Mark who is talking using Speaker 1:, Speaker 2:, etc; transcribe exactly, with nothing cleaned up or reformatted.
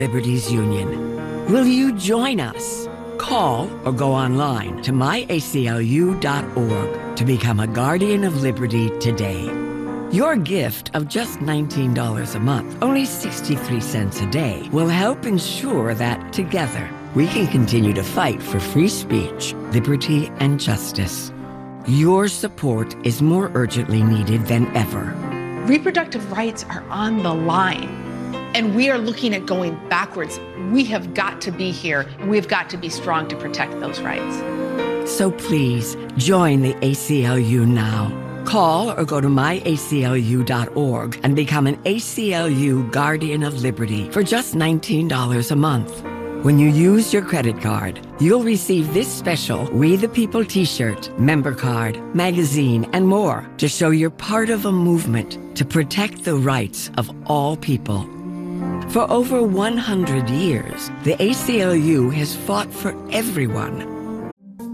Speaker 1: Liberties Union. Will you join us? Call or go online to my A C L U dot org to become a Guardian of Liberty today. Your gift of just nineteen dollars a month, only sixty-three cents a day, will help ensure that together we can continue to fight for free speech, liberty, and justice. Your support is more urgently needed than ever.
Speaker 2: Reproductive rights are on the line, and we are looking at going backwards. We have got to be here, and we've got to be strong to protect those rights.
Speaker 1: So please, join the A C L U now. Call or go to my A C L U dot org and become an A C L U Guardian of Liberty for just nineteen dollars a month. When you use your credit card, you'll receive this special We the People t-shirt, member card, magazine, and more to show you're part of a movement to protect the rights of all people. For over one hundred years, the A C L U has fought for everyone.